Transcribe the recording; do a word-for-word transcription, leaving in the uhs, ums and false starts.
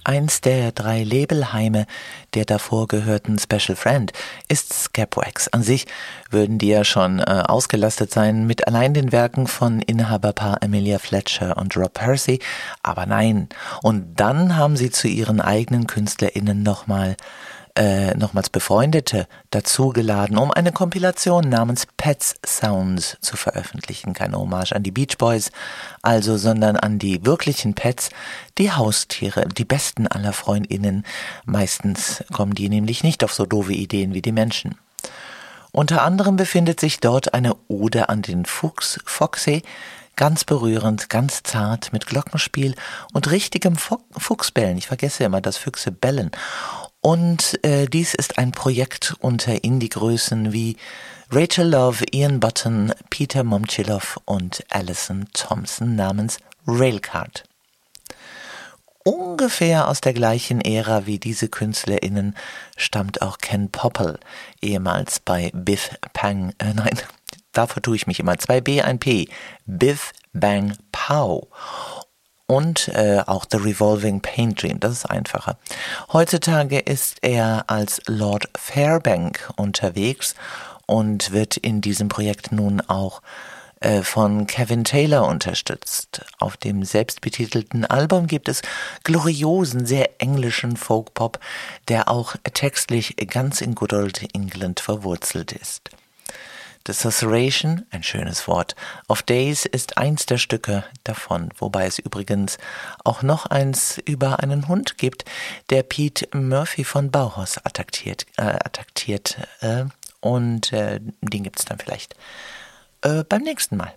Eins der drei Labelheime der davor gehörten Special Friend ist Skapwax. An sich würden die ja schon äh, ausgelastet sein mit allein den Werken von Inhaberpaar Amelia Fletcher und Rob Percy, aber nein. Und dann haben sie zu ihren eigenen KünstlerInnen nochmal Äh, nochmals Befreundete dazugeladen, um eine Kompilation namens Pets Sounds zu veröffentlichen. Keine Hommage an die Beach Boys, also, sondern an die wirklichen Pets, die Haustiere, die besten aller FreundInnen. Meistens kommen die nämlich nicht auf so doofe Ideen wie die Menschen. Unter anderem befindet sich dort eine Ode an den Fuchs Foxy, ganz berührend, ganz zart, mit Glockenspiel und richtigem Fo- Fuchsbellen. Ich vergesse immer, dass Füchse bellen. Und äh, dies ist ein Projekt unter Indie-Größen wie Rachel Love, Ian Button, Peter Momchilov und Alison Thompson namens Railcard. Ungefähr aus der gleichen Ära wie diese KünstlerInnen stammt auch Ken Popple, ehemals bei Biff Bang, äh, nein, da vertue ich mich immer, zwei B, ein P, Biff Bang Pow. Und äh, auch The Revolving Paint Dream, das ist einfacher. Heutzutage ist er als Lord Fairbank unterwegs und wird in diesem Projekt nun auch äh, von Kevin Taylor unterstützt. Auf dem selbstbetitelten Album gibt es gloriosen, sehr englischen Folkpop, der auch textlich ganz in Good Old England verwurzelt ist. The Susurration, ein schönes Wort, of Days ist eins der Stücke davon, wobei es übrigens auch noch eins über einen Hund gibt, der Pete Murphy von Bauhaus attackiert, äh, attackiert äh, und äh, den gibt's dann vielleicht äh, beim nächsten Mal.